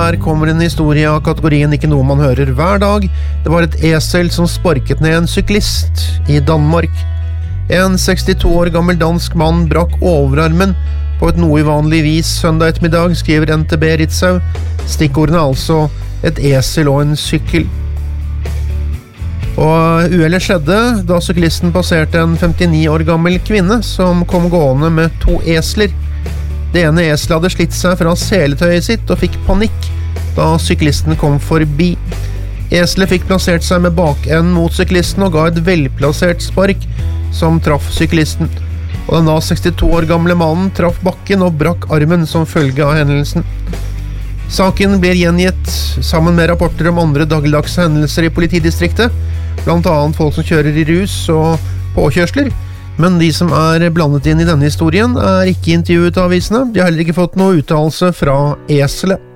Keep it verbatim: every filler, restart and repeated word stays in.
her kommer en historie av kategorien ikke noe man hører hver dag. Det var et esel som sparket ned en syklist i Danmark. En sekstito år gammel dansk mann brakk overarmen på et noe uvanlig vis søndag ettermiddag, skriver N T B Ritzau. Stikkordene er altså et esel og en sykkel. Og uhellet skjedde da syklisten passerte en femtini år gammel kvinne som kom gående med to esler. Det ene eselet hadde slitt seg fra seletøyet sitt og fikk panikk da syklisten kom forbi. Eselet fikk plassert seg med bakenden mot syklisten og ga et velplassert spark som traff syklisten. Og den da sekstito år gamle mannen traff bakken og brakk armen som følge av hendelsen. Saken blir gjengitt sammen med rapporter om andre dagligdagse hendelser i politidistriktet, blant annet folk som kjører i rus og påkjørsler. Men de som er blandet inn i denne historien er ikke intervjuet av avisene. De har heller ikke fått noe uttalelse fra eselet.